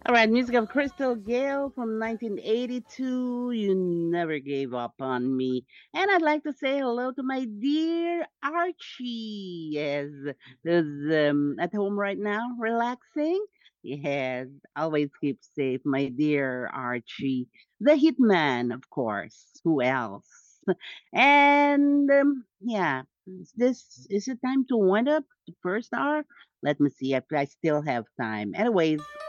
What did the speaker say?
All right, music of Crystal Gale from 1982. You never gave up on me. And I'd like to say hello to my dear Archie. Yes, who's at home right now, relaxing. Yes, always keep safe, my dear Archie. The Hitman, of course. Who else? And yeah, is it time to wind up the first hour? Let me see if I still have time. Anyways,